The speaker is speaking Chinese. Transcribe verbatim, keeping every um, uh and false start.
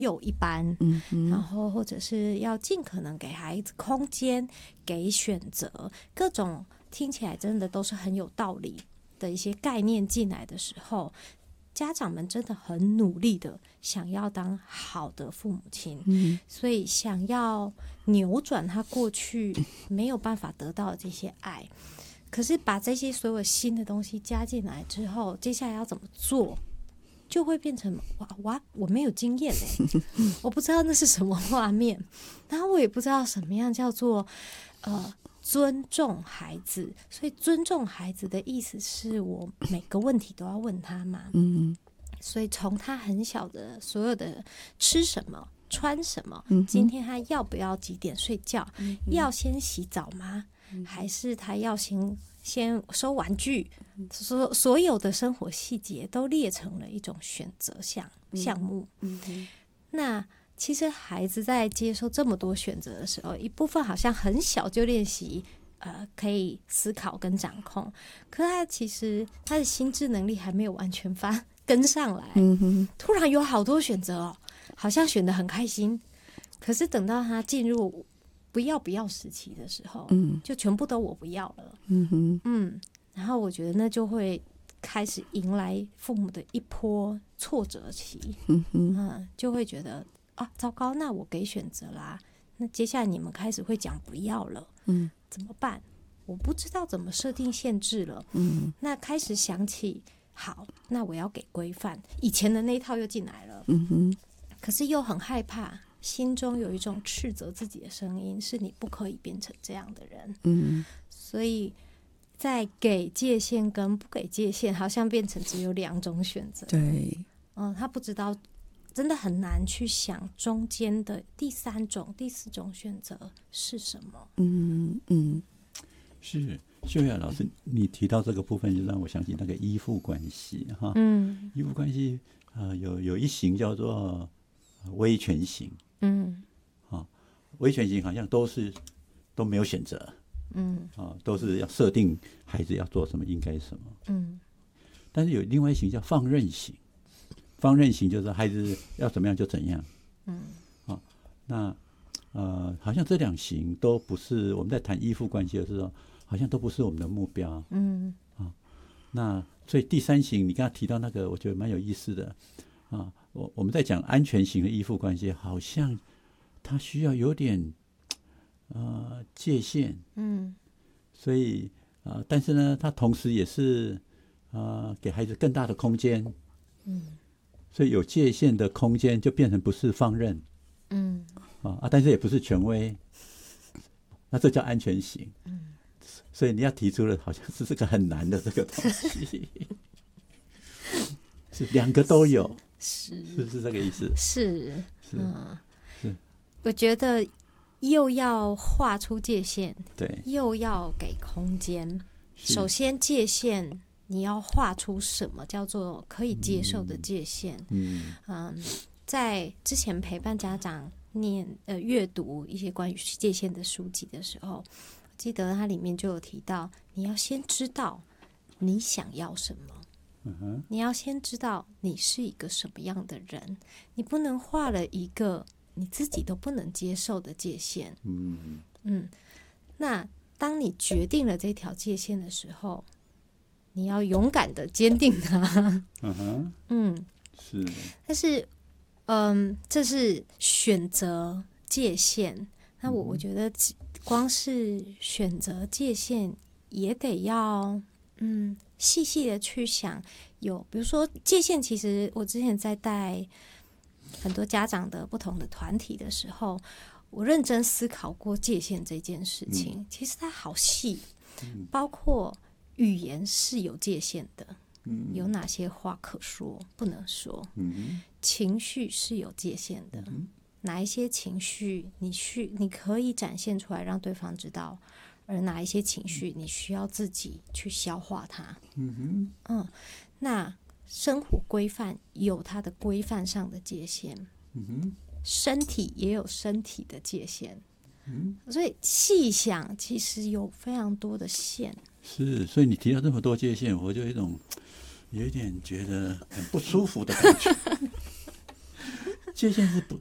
幼一般， 嗯嗯， 然后或者是要尽可能给孩子空间，给选择，各种听起来真的都是很有道理的一些概念进来的时候，家长们真的很努力的想要当好的父母亲， 嗯， 所以想要扭转他过去没有办法得到的这些爱，可是把这些所有新的东西加进来之后，接下来要怎么做，就会变成哇哇，我没有经验哎，我不知道那是什么画面，然后我也不知道什么样叫做呃尊重孩子，所以尊重孩子的意思是我每个问题都要问他嘛， 嗯， 所以从他很小的所有的吃什么穿什么， 嗯， 今天他要不要几点睡觉，嗯，要先洗澡吗，嗯，还是他要先先收玩具，所所有的生活细节都列成了一种选择项项目，嗯嗯，那其实孩子在接受这么多选择的时候，一部分好像很小就练习呃可以思考跟掌控，可他其实他的心智能力还没有完全发跟上来， 嗯哼， 突然有好多选择哦，好像选得很开心，可是等到他进入不要不要时期的时候， 嗯， 就全部都我不要了， 嗯哼， 嗯，然后我觉得那就会开始迎来父母的一波挫折期， 嗯哼， 嗯，就会觉得啊，糟糕，那我给选择啦，那接下来你们开始会讲不要了， 嗯， 怎么办？我不知道怎么设定限制了， 嗯， 那开始想起，好，那我要给规范，以前的那一套又进来了， 嗯哼， 可是又很害怕，心中有一种斥责自己的声音，是你不可以变成这样的人， 嗯， 所以在给界限跟不给界限，好像变成只有两种选择。 对， 嗯，他不知道，真的很难去想中间的第三种、第四种选择是什么。 嗯嗯， 是秀雅老师，你提到这个部分，就让我想起那个依附关系哈。 嗯， 依附关系呃有有一型叫做威权型， 嗯， 啊，威权型好像都是都没有选择， 嗯， 啊，都是要设定孩子要做什么，应该什么， 嗯， 但是有另外一型叫放任型，放任型就是孩子要怎么样就怎样， 嗯， 啊，那呃，好像这两型都不是我们在谈依附关系的时候，好像都不是我们的目标， 嗯， 啊，那所以第三型你刚才提到那个，我觉得蛮有意思的，啊，我我们在讲安全型的依附关系，好像它需要有点呃界限， 嗯， 所以啊、呃，但是呢，它同时也是呃给孩子更大的空间， 嗯， 所以有界限的空间就变成不是放任， 嗯， 啊啊，但是也不是权威，那这叫安全型， 嗯， 所以你要提出的好像是这个很难的这个东西，是两个都有， 是是不是这个意思？ 是是嗯， 是， 我觉得又要画出界限， 对， 又要给空间。 是首先，界限你要画出什么叫做可以接受的界限。 嗯嗯，在之前陪伴家长念呃阅读一些关于界限的书籍的时候，记得它里面就有提到，你要先知道你想要什么。 嗯哼， 你要先知道你是一个什么样的人，你不能画了一个你自己都不能接受的界限。 嗯嗯，那当你决定了这条界限的时候，你要勇敢的坚定它。 嗯哼， 嗯， 是， 但是，嗯，这是选择界限。那我我觉得，光是选择界限，也得要嗯细细的去想。有比如说界限，其实我之前在带很多家长的不同的团体的时候，我认真思考过界限这件事情。嗯、其实它好细，包括语言是有界限的。嗯、有哪些话可说不能说？嗯、情绪是有界限的。嗯、哪一些情绪你需你可以展现出来让对方知道，而哪一些情绪你需要自己去消化它。嗯嗯，那生活规范有它的规范上的界限。嗯、身体也有身体的界限。嗯、所以细想，其实有非常多的线。 是，所以你提到这么多界限，我就有一种有一点觉得很不舒服的感觉。 界限是不